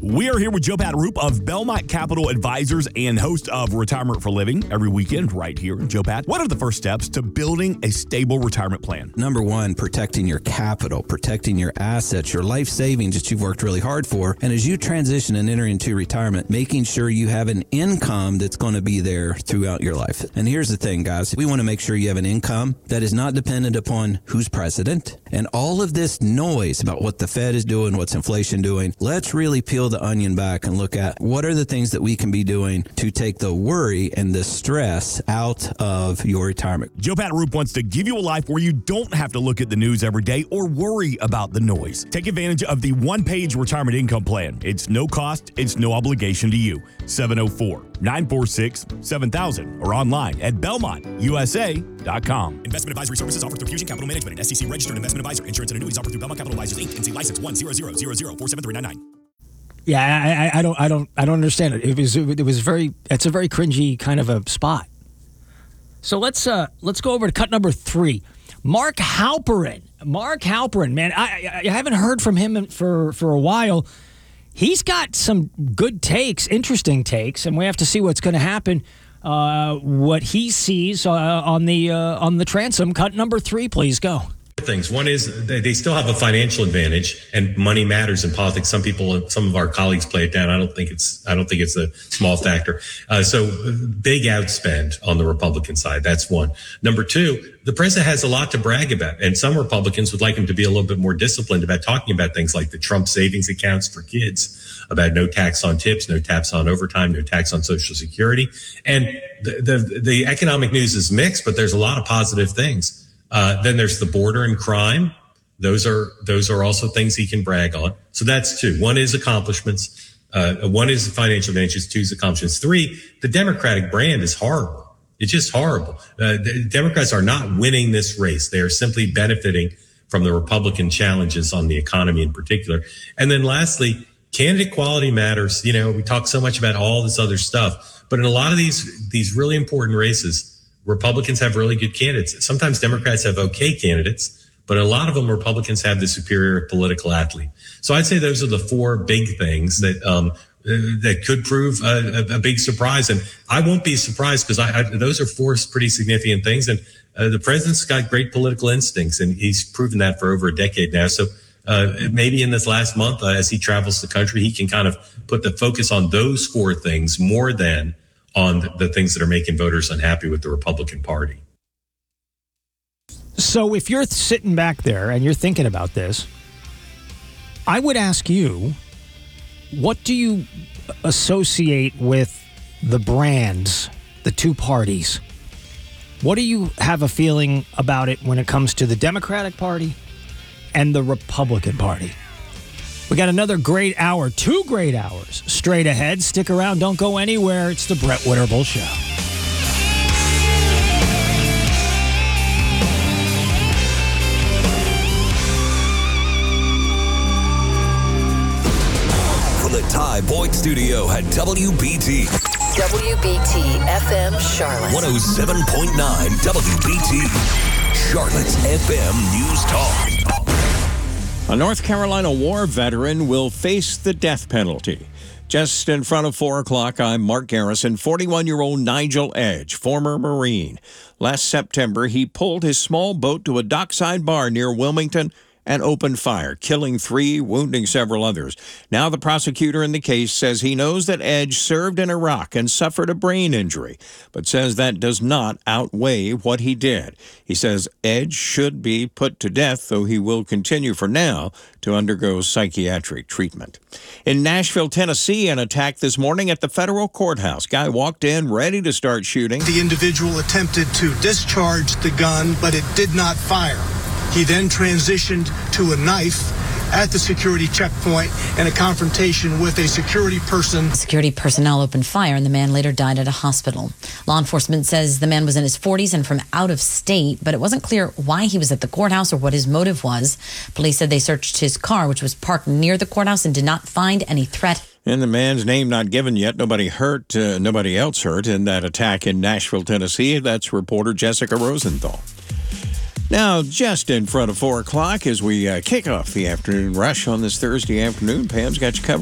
We are here with Joe Pat Roop of Belmont Capital Advisors and host of Retirement for Living every weekend right here. Joe Pat, what are the first steps to building a stable retirement plan? Number one, protecting your capital, protecting your assets, your life savings that you've worked really hard for. And as you transition and enter into retirement, making sure you have an income that's going to be there throughout your life. And here's the thing, guys. We want to make sure you have an income that is not dependent upon who's president and all of this noise about what the Fed is doing, what's inflation doing. Let's really peel the onion back and look at what are the things that we can be doing to take the worry and the stress out of your retirement. Joe Pat Roop wants to give you a life where you don't have to look at the news every day or worry about the noise. Take advantage of the one-page retirement income plan. It's no cost, it's no obligation to you. 704-946-7000 or online at belmontusa.com. Investment advisory services offered through Fusion Capital Management, an SEC registered investment advisor. Insurance and annuities offered through Belmont Capital Advisors Inc. NC license 10000473399. Yeah, I don't understand it. It's a very cringy kind of a spot. So let's go over to cut number 3. Mark Halperin. Mark Halperin, man, I haven't heard from him for a while. He's got some good takes, interesting takes, and we have to see what's going to happen. What he sees on the transom. Cut number 3, please go. Things. One is they still have a financial advantage, and money matters in politics. Some of our colleagues play it down. I don't think it's a small factor. So big outspend on the Republican side. That's one. Number 2, the president has a lot to brag about, and some Republicans would like him to be a little bit more disciplined about talking about things like the Trump savings accounts for kids, about no tax on tips, no tax on overtime, no tax on Social Security. And the economic news is mixed, but there's a lot of positive things. Then there's the border and crime. Those are also things he can brag on. So that's 2. One is accomplishments. 1 is financial advantages. 2 is accomplishments. 3, the Democratic brand is horrible. It's just horrible. The Democrats are not winning this race. They are simply benefiting from the Republican challenges on the economy in particular. And then lastly, candidate quality matters. You know, we talk so much about all this other stuff, but in a lot of these really important races, Republicans have really good candidates. Sometimes Democrats have okay candidates, but a lot of them, Republicans have the superior political athlete. So I'd say those are the 4 big things that could prove a big surprise. And I won't be surprised because those are 4 pretty significant things. And the president's got great political instincts, and he's proven that for over a decade now. So maybe in this last month, as he travels the country, he can kind of put the focus on those 4 things more than on the things that are making voters unhappy with the Republican Party. So if you're sitting back there and you're thinking about this, I would ask you, what do you associate with the brands, the 2 parties? What do you have a feeling about it when it comes to the Democratic Party and the Republican Party? We got another great hour, 2 great hours straight ahead. Stick around. Don't go anywhere. It's the Brett Winterble Show. From the Ty Boyd Studio at WBT. WBT FM Charlotte. 107.9 WBT. Charlotte's FM News Talk. A North Carolina war veteran will face the death penalty. Just in front of 4 o'clock, I'm Mark Garrison. 41-year-old Nigel Edge, former Marine. Last September, he pulled his small boat to a dockside bar near Wilmington and opened fire, killing 3, wounding several others. Now the prosecutor in the case says he knows that Edge served in Iraq and suffered a brain injury, but says that does not outweigh what he did. He says Edge should be put to death, though he will continue for now to undergo psychiatric treatment. In Nashville, Tennessee, an attack this morning at the federal courthouse. Guy walked in ready to start shooting. The individual attempted to discharge the gun, but it did not fire. He then transitioned to a knife at the security checkpoint and a confrontation with a security person. Security personnel opened fire and the man later died at a hospital. Law enforcement says the man was in his 40s and from out of state, but it wasn't clear why he was at the courthouse or what his motive was. Police said they searched his car, which was parked near the courthouse, and did not find any threat. And the man's name not given yet. Nobody else hurt in that attack in Nashville, Tennessee. That's reporter Jessica Rosenthal. Now, just in front of 4 o'clock as we kick off the afternoon rush on this Thursday afternoon, Pam's got you covered.